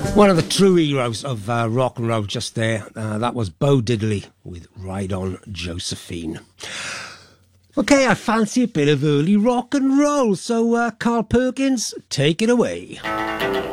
One of the true heroes of rock and roll just there. That was Bo Diddley with Ride On Josephine. Okay, I fancy a bit of early rock and roll, so Carl Perkins, take it away.